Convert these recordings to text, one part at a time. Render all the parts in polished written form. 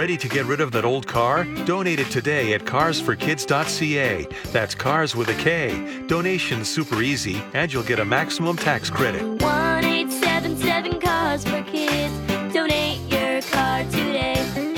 Ready to get rid of that old car? Donate it today at carsforkids.ca. That's cars with a K. Donation's super easy, and you'll get a maximum tax credit. 1-877 Cars for Kids. Donate your car today.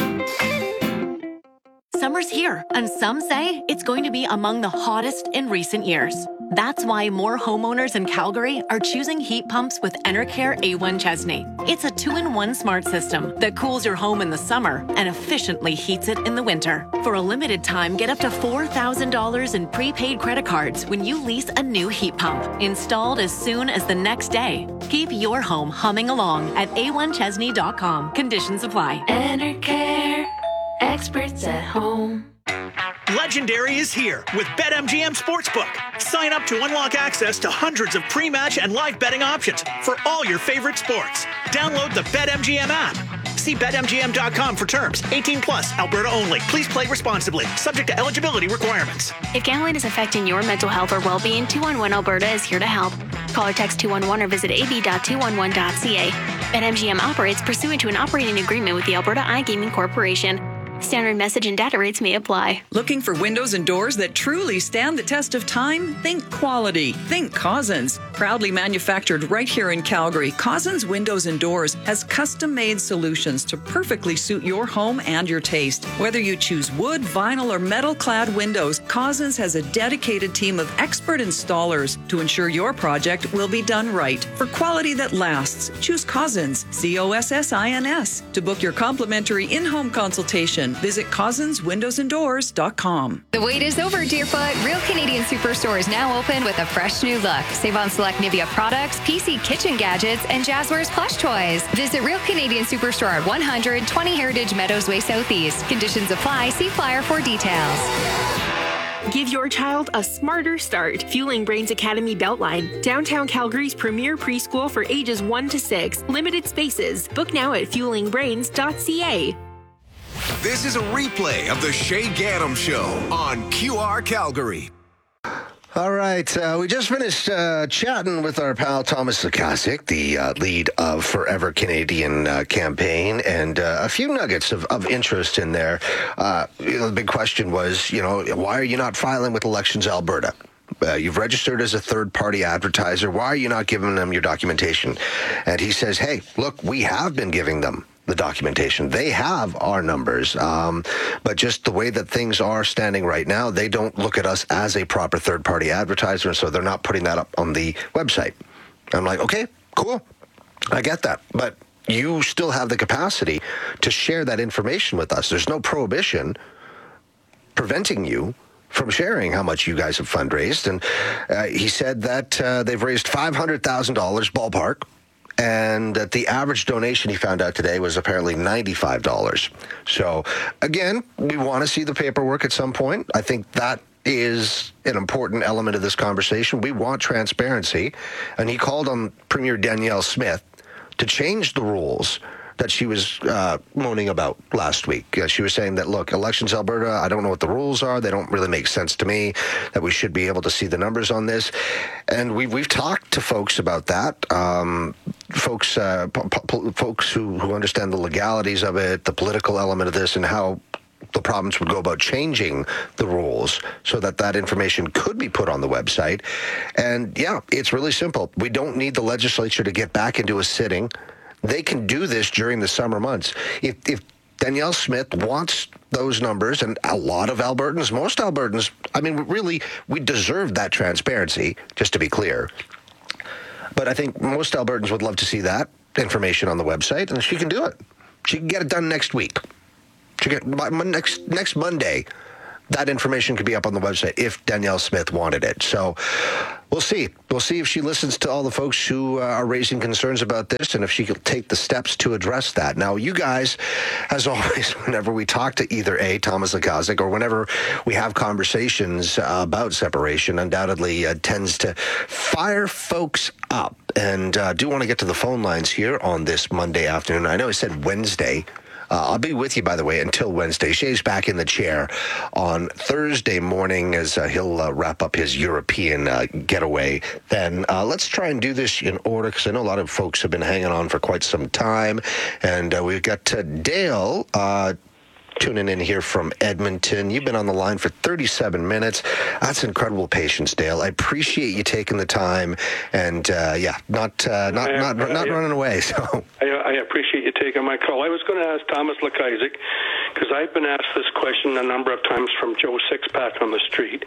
Summer's here, and some say it's going to be among the hottest in recent years. That's why more homeowners in Calgary are choosing heat pumps with Enercare A1 Chesney. It's a 2-in-1 smart system that cools your home in the summer and efficiently heats it in the winter. For a limited time, get up to $4,000 in prepaid credit cards when you lease a new heat pump, installed as soon as the next day. Keep your home humming along at a1chesney.com. Conditions apply. Enercare, experts at home. Legendary is here with BetMGM Sportsbook. Sign up to unlock access to hundreds of pre-match and live betting options for all your favorite sports. Download the BetMGM app. See BetMGM.com for terms. 18 plus, Alberta only. Please play responsibly. Subject to eligibility requirements. If gambling is affecting your mental health or well-being, 211 Alberta is here to help. Call or text 211 or visit ab.211.ca. BetMGM operates pursuant to an operating agreement with the Alberta iGaming Corporation. Standard message and data rates may apply. Looking for windows and doors that truly stand the test of time? Think quality. Think Cousins. Proudly manufactured right here in Calgary, Cousins Windows and Doors has custom-made solutions to perfectly suit your home and your taste. Whether you choose wood, vinyl, or metal-clad windows, Cousins has a dedicated team of expert installers to ensure your project will be done right. For quality that lasts, choose Cousins, Cossins. To book your complimentary in-home consultation, visit CousinsWindowsandDoors.com. The wait is over, Deerfoot. Real Canadian Superstore is now open with a fresh new look. Save on select Nivea products, PC kitchen gadgets, and Jazzwares plush toys. Visit Real Canadian Superstore at 120 Heritage Meadows Way Southeast. Conditions apply. See flyer for details. Give your child a smarter start. Fueling Brains Academy Beltline, downtown Calgary's premier preschool for ages 1 to 6. Limited spaces. Book now at fuelingbrains.ca. This is a replay of the Shay Gaddam Show on QR Calgary. All right, we just finished chatting with our pal Thomas Lukaszuk, the lead of Forever Canadian campaign, and a few nuggets of interest in there. The big question was, why are you not filing with Elections Alberta? You've registered as a third-party advertiser. Why are you not giving them your documentation? And he says, hey, look, we have been giving them the documentation. They have our numbers, but just the way that things are standing right now, they don't look at us as a proper third-party advertiser, so they're not putting that up on the website. I'm like, okay, cool. I get that. But you still have the capacity to share that information with us. There's no prohibition preventing you from sharing how much you guys have fundraised. And he said that they've raised $500,000 ballpark, and that the average donation he found out today was apparently $95. So, again, we want to see the paperwork at some point. I think that is an important element of this conversation. We want transparency. And he called on Premier Danielle Smith to change the rules that she was moaning about last week. She was saying that, look, Elections Alberta, I don't know what the rules are. They don't really make sense to me, that we should be able to see the numbers on this. And we've talked to folks about that, folks who understand the legalities of it, the political element of this, and how the province would go about changing the rules so that that information could be put on the website. And, yeah, it's really simple. We don't need the legislature to get back into a sitting. They can do this during the summer months. If Danielle Smith wants those numbers, and a lot of Albertans, most Albertans, I mean, really, we deserve that transparency, just to be clear. But I think most Albertans would love to see that information on the website, and she can do it. She can get it done next week. She can get next Monday. That information could be up on the website if Danielle Smith wanted it. So we'll see. We'll see if she listens to all the folks who are raising concerns about this and if she could take the steps to address that. Now, you guys, as always, whenever we talk to either Thomas Lukaszuk or whenever we have conversations about separation, undoubtedly tends to fire folks up. And do want to get to the phone lines here on this Monday afternoon. I know I said Wednesday. I'll be with you, by the way, until Wednesday. Shay's back in the chair on Thursday morning as he'll wrap up his European getaway. Then let's try and do this in order, because I know a lot of folks have been hanging on for quite some time. And we've got Dale tuning in here from Edmonton. You've been on the line for 37 minutes. That's incredible patience, Dale. I appreciate you taking the time and, not running away. So I appreciate you taking my call. I was going to ask Thomas Lukaszuk, because I've been asked this question a number of times from Joe Sixpack on the street.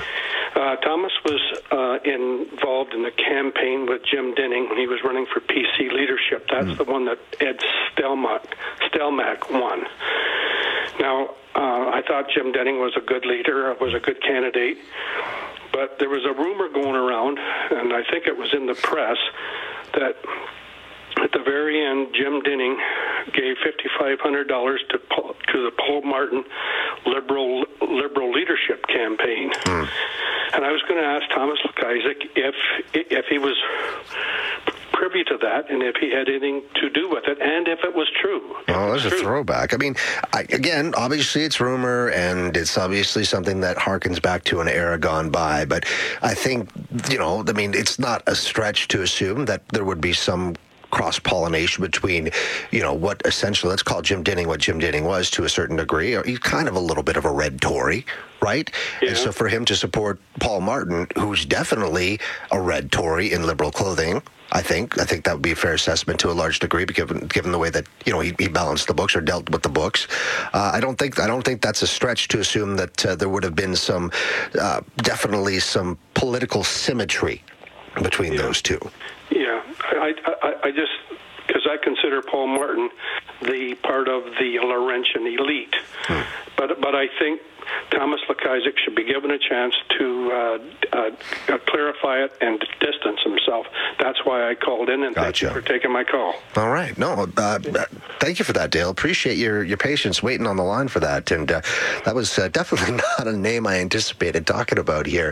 Thomas was involved in the campaign with Jim Dinning when he was running for PC leadership. That's the one that Ed Stelmach won. Now, I thought Jim Dinning was a good leader, was a good candidate, but there was a rumor going around, and I think it was in the press, that at the very end, Jim Dinning gave $5,500 to the Paul Martin Liberal leadership campaign. And I was going to ask Thomas Lukaszuk if he was privy to that and if he had anything to do with it and if it was true. Oh, that's a throwback. I mean, again, obviously it's rumor and it's obviously something that harkens back to an era gone by. But I think, it's not a stretch to assume that there would be some cross-pollination between, what essentially, let's call Jim Dinning what Jim Dinning was to a certain degree. He's kind of a little bit of a red Tory, right? Yeah. And so for him to support Paul Martin, who's definitely a red Tory in Liberal clothing, I think that would be a fair assessment to a large degree, given the way that he balanced the books or dealt with the books. I don't think that's a stretch to assume that there would have been some definitely some political symmetry between those two. Yeah, I just, because I consider Paul Martin the part of the Laurentian elite, but I think Thomas Lukaszuk should be given a chance to clarify it and distance himself. That's why I called in, and thank you for taking my call. All right. No, thank you for that, Dale. Appreciate your patience waiting on the line for that. And that was definitely not a name I anticipated talking about here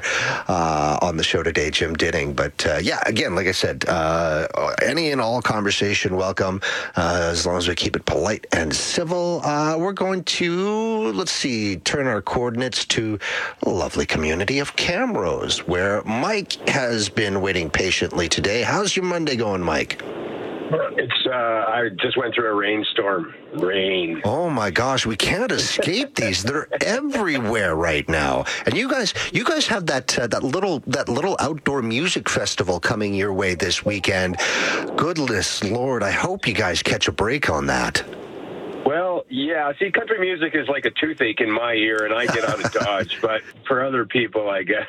on the show today, Jim Dinning. But again, like I said, any and all conversation welcome, as long as we keep it polite and civil. We're going to, turn our coordinates to the lovely community of Camrose, where Mike has been waiting patiently today. How's your Monday going, Mike? I just went through a rainstorm. Rain. Oh my gosh, we can't escape these. They're everywhere right now. And you guys have that little outdoor music festival coming your way this weekend. Goodness Lord, I hope you guys catch a break on that. Well, yeah. See, country music is like a toothache in my ear, and I get out of Dodge. But for other people, I guess.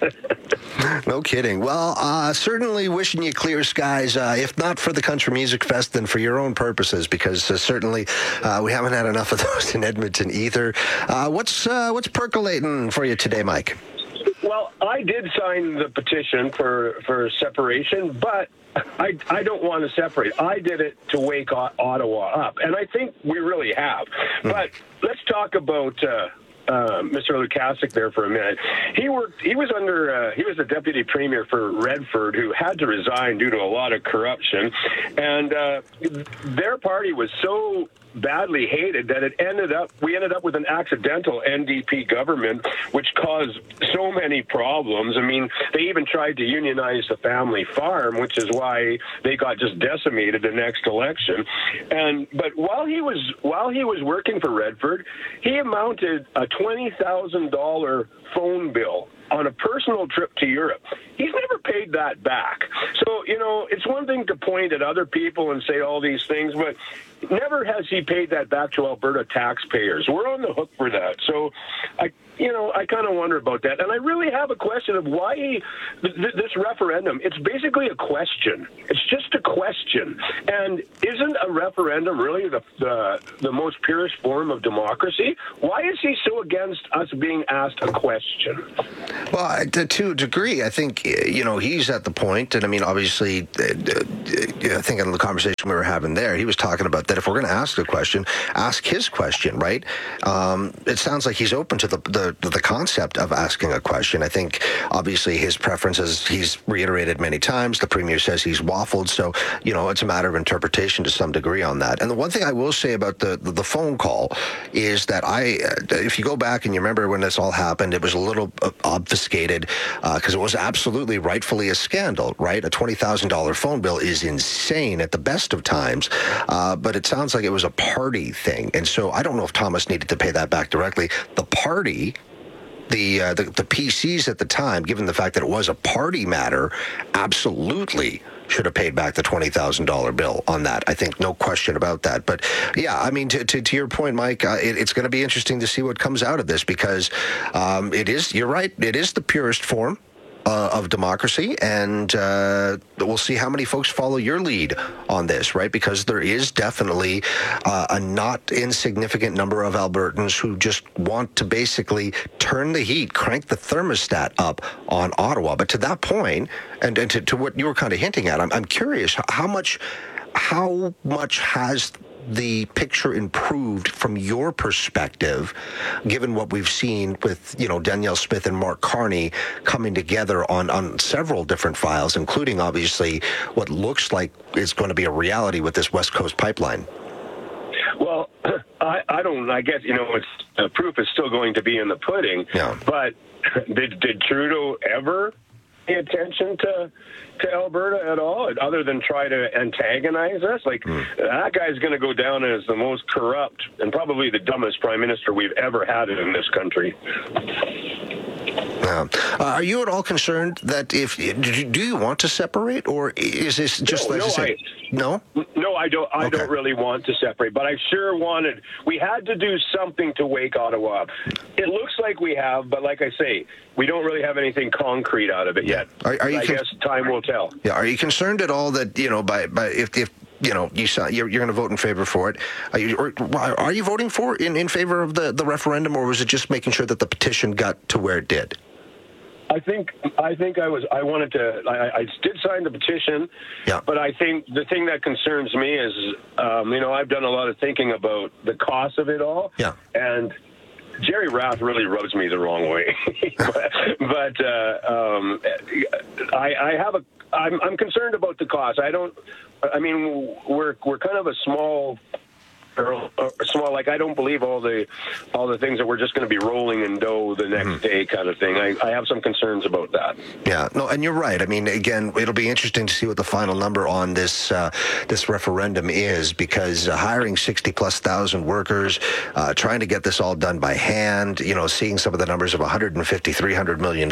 No kidding. Well, certainly wishing you clear skies, if not for the Country Music Fest, then for your own purposes, because certainly we haven't had enough of those in Edmonton either. What's percolating for you today, Mike? Well, I did sign the petition for separation, but I don't want to separate. I did it to wake Ottawa up, and I think we really have. But let's talk about Mr. Lukaszuk there for a minute. He was the deputy premier for Redford, who had to resign due to a lot of corruption, and their party was so badly hated that we ended up with an accidental NDP government, which caused so many problems. I mean, they even tried to unionize the family farm, which is why they got just decimated the next election. But while he was working for Redford, he amounted a $20,000 phone bill on a personal trip to Europe. He's never paid that back. So, it's one thing to point at other people and say all these things, but never has he paid that back to Alberta taxpayers. We're on the hook for that. So, I kind of wonder about that. And I really have a question of why this referendum, it's basically a question. It's just a question. And isn't a referendum really the most purest form of democracy? Why is he so against us being asked a question? Well, to a degree, I think, he's at the point, and I mean, obviously, I think in the conversation we were having there, he was talking about that if we're going to ask a question, ask his question, right? It sounds like he's open to the concept of asking a question. I think, obviously, his preferences, he's reiterated many times. The premier says he's waffled, so, it's a matter of interpretation to some degree on that. And the one thing I will say about the phone call is that if you go back and you remember when this all happened, it was a little obfuscated because it was absolutely rightfully a scandal, right? A $20,000 phone bill is insane at the best of times, but it sounds like it was a party thing. And so I don't know if Thomas needed to pay that back directly. The party... The PCs at the time, given the fact that it was a party matter, absolutely should have paid back the $20,000 bill on that. I think no question about that. But yeah, I mean, to your point, Mike, it's going to be interesting to see what comes out of this because you're right, it is the purest form of democracy, and we'll see how many folks follow your lead on this, right? Because there is definitely a not insignificant number of Albertans who just want to basically turn the heat, crank the thermostat up on Ottawa. But to that point, and to what you were kind of hinting at, I'm curious, how much has the picture improved from your perspective, given what we've seen with, Danielle Smith and Mark Carney coming together on several different files, including obviously what looks like is going to be a reality with this West Coast pipeline? Well, I guess, it's proof is still going to be in the pudding. Yeah. But did Trudeau ever pay attention to Alberta at all, other than try to antagonize us? That guy's going to go down as the most corrupt and probably the dumbest prime minister we've ever had in this country. Are you at all concerned that do you want to separate, or is this just No, I don't. I don't really want to separate, but I sure wanted. We had to do something to wake Ottawa up. It looks like we have, but like I say, we don't really have anything concrete out of it yet. I guess time will tell. Yeah. Are you concerned at all that if you're going to vote in favor for it? Are you voting for in favor of the referendum, or was it just making sure that the petition got to where it did? I think I did sign the petition, but I think the thing that concerns me is, I've done a lot of thinking about the cost of it all. Yeah. And Jerry Rath really rubs me the wrong way. I'm concerned about the cost. We're kind of a small, I don't believe all the things that we're just going to be rolling in dough the next day kind of thing. I have some concerns about that. Yeah, no, and you're right. I mean, again, it'll be interesting to see what the final number on this referendum is, because hiring 60,000+ workers, trying to get this all done by hand, seeing some of the numbers of $150, $300 million,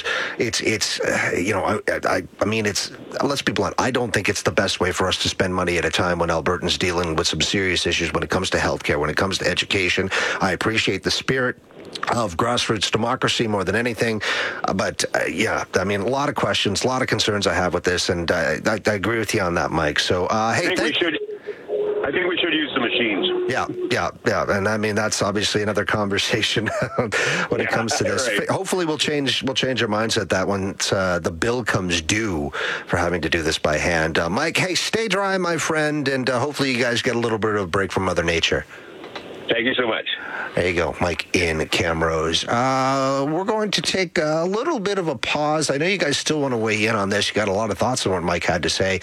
let's be blunt. I don't think it's the best way for us to spend money at a time when Albertans dealing with some serious issues when it comes to healthcare, when it comes to education. I appreciate the spirit of grassroots democracy more than anything. But a lot of questions, a lot of concerns I have with this, and I agree with you on that, Mike. So, I think we should use the machines. Yeah. And I mean, that's obviously another conversation when it comes to this. Right. Hopefully we'll change our mindset that once the bill comes due for having to do this by hand. Mike, hey, stay dry, my friend, and hopefully you guys get a little bit of a break from Mother Nature. Thank you so much. There you go, Mike in Camrose. We're going to take a little bit of a pause. I know you guys still want to weigh in on this. You got a lot of thoughts on what Mike had to say.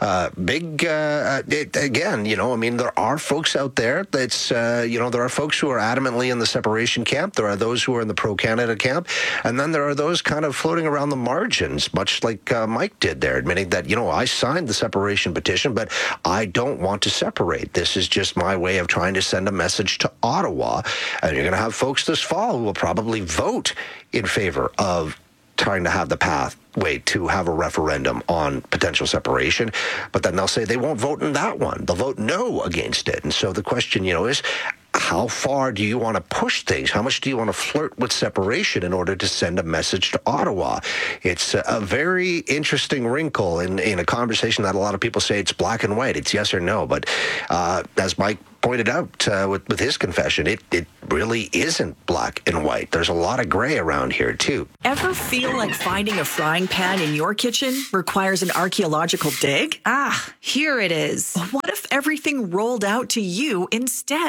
There are folks out there there are folks who are adamantly in the separation camp. There are those who are in the pro-Canada camp. And then there are those kind of floating around the margins, much like Mike did there, admitting that, I signed the separation petition, but I don't want to separate. This is just my way of trying to send a message to Ottawa. And you're going to have folks this fall who will probably vote in favor of trying to have the pathway to have a referendum on potential separation. But then they'll say they won't vote in that one. They'll vote no against it. And so the question, is, how far do you want to push things? How much do you want to flirt with separation in order to send a message to Ottawa? It's a very interesting wrinkle in a conversation that a lot of people say it's black and white. It's yes or no. But as Mike pointed out with his confession, it really isn't black and white. There's a lot of gray around here, too. Ever feel like finding a frying pan in your kitchen requires an archaeological dig? Here it is. What if everything rolled out to you instead? At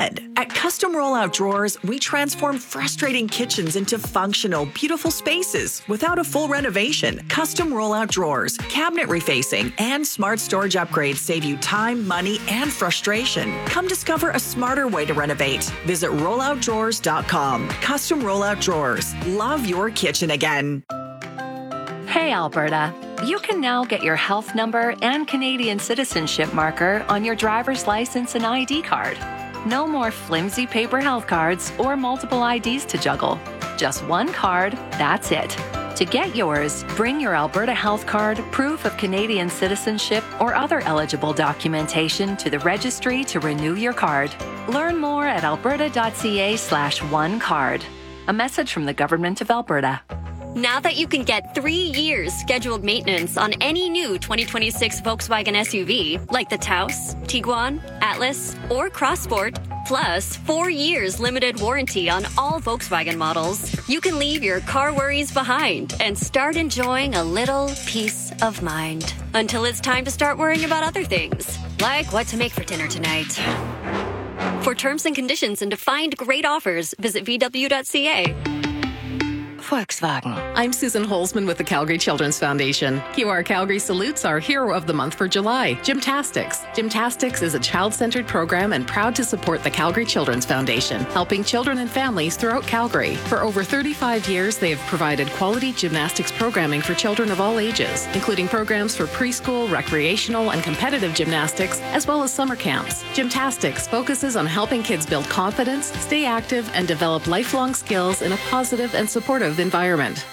At Custom Rollout Drawers, we transform frustrating kitchens into functional, beautiful spaces without a full renovation. Custom Rollout Drawers, cabinet refacing, and smart storage upgrades save you time, money, and frustration. Come discover a smarter way to renovate. Visit rolloutdrawers.com. Custom Rollout Drawers. Love your kitchen again. Hey, Alberta. You can now get your health number and Canadian citizenship marker on your driver's license and ID card. No more flimsy paper health cards or multiple IDs to juggle. Just one card, that's it. To get yours, bring your Alberta Health Card, proof of Canadian citizenship, or other eligible documentation to the registry to renew your card. Learn more at alberta.ca/onecard. A message from the Government of Alberta. Now that you can get 3 years scheduled maintenance on any new 2026 Volkswagen SUV, like the Taos, Tiguan, Atlas, or Crossport, plus 4 years limited warranty on all Volkswagen models, you can leave your car worries behind and start enjoying a little peace of mind. Until it's time to start worrying about other things, like what to make for dinner tonight. For terms and conditions and to find great offers, visit VW.ca. Volkswagen. I'm Susan Holzman with the Calgary Children's Foundation. QR Calgary salutes our hero of the month for July, Gymtastics. Gymtastics is a child-centered program and proud to support the Calgary Children's Foundation, helping children and families throughout Calgary. For over 35 years, they have provided quality gymnastics programming for children of all ages, including programs for preschool, recreational, and competitive gymnastics, as well as summer camps. Gymtastics focuses on helping kids build confidence, stay active, and develop lifelong skills in a positive and supportive environment.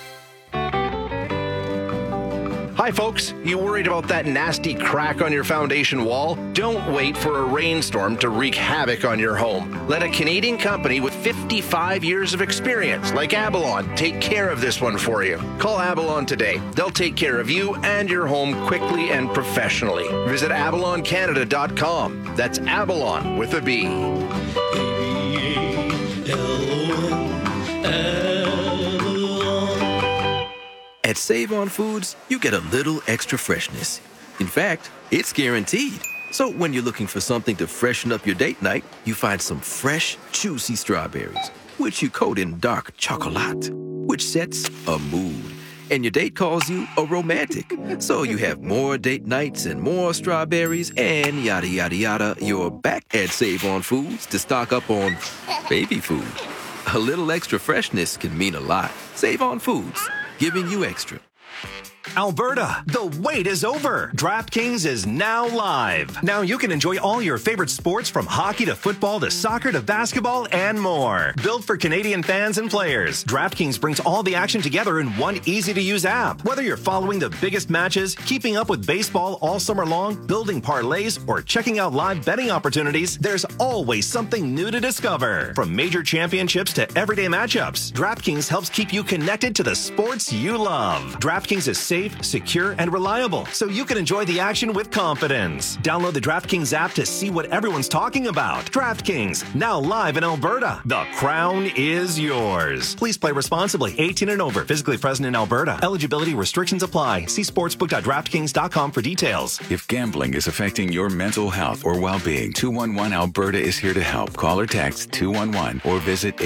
Hi folks, you worried about that nasty crack on your foundation wall? Don't wait for a rainstorm to wreak havoc on your home. Let a Canadian company with 55 years of experience, like Abalon, take care of this one for you. Call Abalon today. They'll take care of you and your home quickly and professionally. Visit abaloncanada.com. That's Abalon with a B. At Save On Foods, you get a little extra freshness. In fact, it's guaranteed. So when you're looking for something to freshen up your date night, you find some fresh, juicy strawberries, which you coat in dark chocolate, which sets a mood. And your date calls you a romantic. So you have more date nights and more strawberries and yada, yada, yada. You're back at Save On Foods to stock up on baby food. A little extra freshness can mean a lot. Save On Foods, giving you extra. Alberta, the wait is over. DraftKings is now live. Now you can enjoy all your favorite sports from hockey to football to soccer to basketball and more. Built for Canadian fans and players, DraftKings brings all the action together in one easy-to-use app. Whether you're following the biggest matches, keeping up with baseball all summer long, building parlays, or checking out live betting opportunities, there's always something new to discover. From major championships to everyday matchups, DraftKings helps keep you connected to the sports you love. DraftKings is safe, secure, and reliable, so you can enjoy the action with confidence. Download the DraftKings app to see what everyone's talking about. DraftKings, now live in Alberta. The crown is yours. Please play responsibly. 18 and over. Physically present in Alberta. Eligibility restrictions apply. See sportsbook.draftkings.com for details. If gambling is affecting your mental health or well-being, 211 Alberta is here to help. Call or text 211 or visit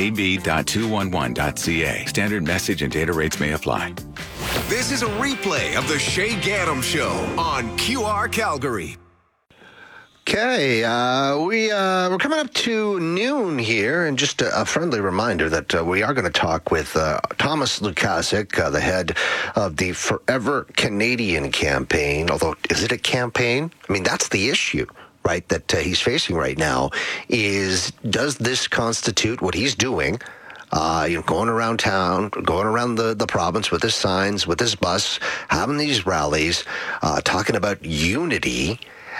ab.211.ca. Standard message and data rates may apply. This is a replay of the Shay Gaddam Show on QR Calgary. Okay, we're coming up to noon here, and just a friendly reminder that we are going to talk with Thomas Lukaszuk, the head of the Forever Canadian campaign. Although, is it a campaign? I mean, that's the issue, right, that he's facing right now, is does this constitute what he's doing? Going around town, going around the province with his signs, with his bus, having these rallies, talking about unity,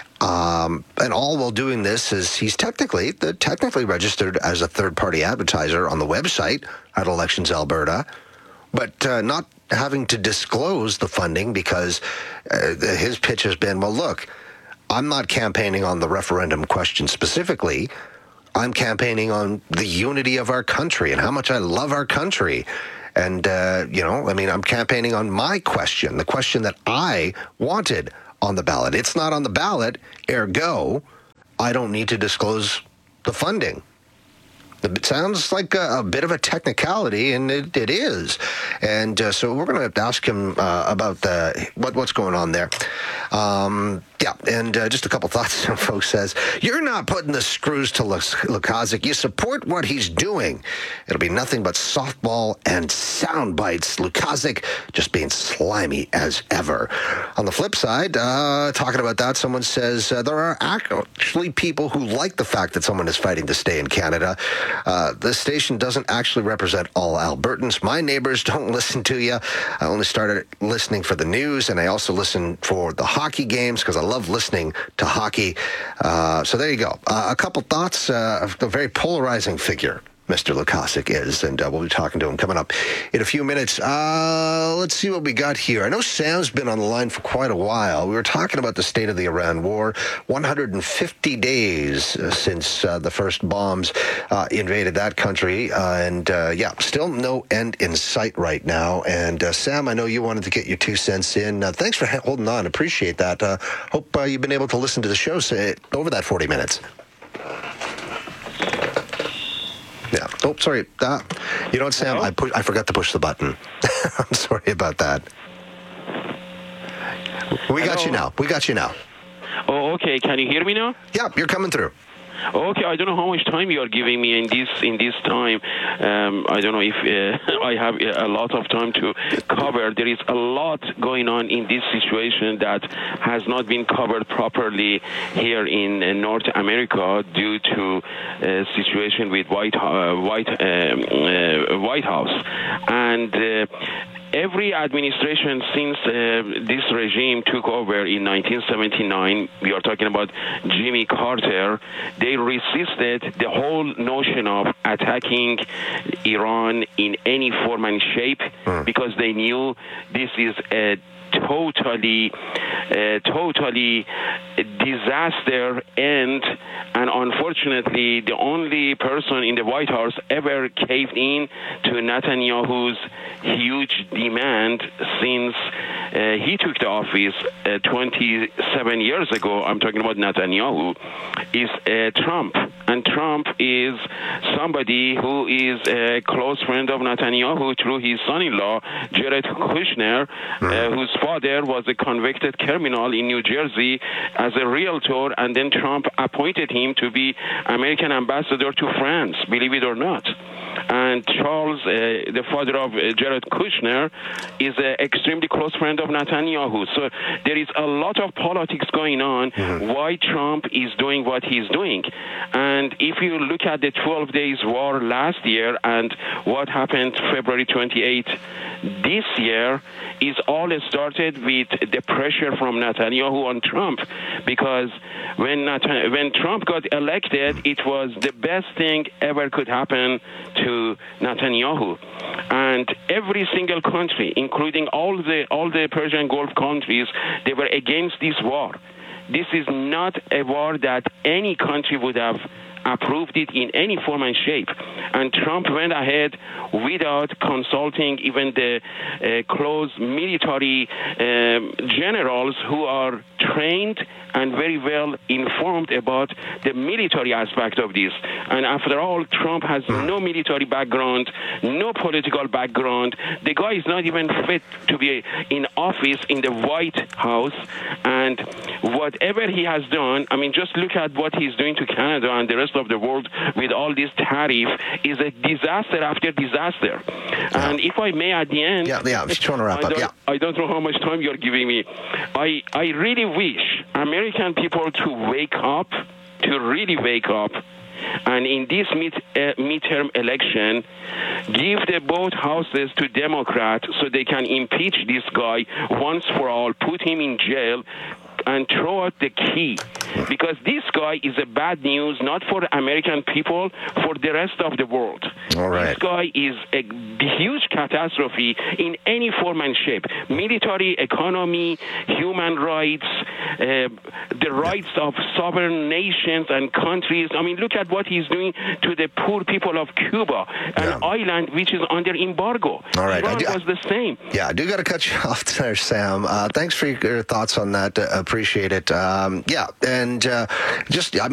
and all while doing this is he's technically registered as a third-party advertiser on the website at Elections Alberta, but not having to disclose the funding because his pitch has been, well, look, I'm not campaigning on the referendum question specifically. I'm campaigning on the unity of our country and how much I love our country. And, I'm campaigning on my question, the question that I wanted on the ballot. It's not on the ballot, ergo, I don't need to disclose the funding. It sounds like a bit of a technicality, and it is. And so we're going to ask him about what's going on there. Just a couple thoughts. Folks says, you're not putting the screws to Lukaszuk. You support what he's doing. It'll be nothing but softball and sound bites. Lukaszuk just being slimy as ever. On the flip side, talking about that, someone says there are actually people who like the fact that someone is fighting to stay in Canada. This station doesn't actually represent all Albertans. My neighbors don't listen to you. I only started listening for the news, and I also listen for the hockey games because I love listening to hockey. So there you go. A couple thoughts. A very polarizing figure Mr. Lukaszuk is, and we'll be talking to him coming up in a few minutes. Let's see what we got here. I know Sam's been on the line for quite a while. We were talking about the state of the Iran war. 150 days since the first bombs invaded that country, still no end in sight right now. And Sam, I know you wanted to get your 2 cents in. Thanks for holding on. Appreciate that. Hope you've been able to listen to the show over that 40 minutes. Yeah. Oh, sorry. You know what, Sam? I forgot to push the button. I'm sorry about that. We got you now. Oh, okay. Can you hear me now? Yeah, you're coming through. Okay, I don't know how much time you are giving me in this time. I don't know if I have a lot of time to cover. There is a lot going on in this situation that has not been covered properly here in North America due to a situation with White House. And every administration since this regime took over in 1979, we are talking about Jimmy Carter, they resisted the whole notion of attacking Iran in any form and shape because they knew this is a totally disaster end, and unfortunately the only person in the White House ever caved in to Netanyahu's huge demand since he took the office 27 years ago. I'm talking about Netanyahu, is Trump. And Trump is somebody who is a close friend of Netanyahu through his son-in-law, Jared Kushner, whose father was a convicted criminal in New Jersey as a realtor, and then Trump appointed him to be American ambassador to France, believe it or not. And Charles, the father of Jared Kushner, is an extremely close friend of Netanyahu. So there is a lot of politics going on why Trump is doing what he's doing. And if you look at the 12 days war last year and what happened February 28th this year, is all started with the pressure from Netanyahu on Trump, because when Trump got elected, it was the best thing ever could happen to Netanyahu. And every single country, including all the Persian Gulf countries, they were against this war. This is not a war that any country would have approved it in any form and shape. And Trump went ahead without consulting even the close military generals who are trained and very well informed about the military aspect of this. And after all, Trump has no military background, no political background. The guy is not even fit to be in office in the White House. And whatever he has done, I mean, just look at what he's doing to Canada and the rest of the world with all this tariff, is a disaster after disaster. Yeah. And if I may, at the end, I'm just trying to wrap up. I don't know how much time you're giving me. I really wish American people to wake up, to really wake up, and in this midterm election, give the both houses to Democrats so they can impeach this guy once for all, put him in jail, and throw out the key. Because this guy is a bad news, not for the American people, for the rest of the world. All right. This guy is a huge catastrophe in any form and shape. Military, economy, human rights, the rights of sovereign nations and countries. I mean, look at what he's doing to the poor people of Cuba, an island which is under embargo. All right. Iran was the same. Yeah, I do got to cut you off there, Sam. Thanks for your thoughts on that. Appreciate it. And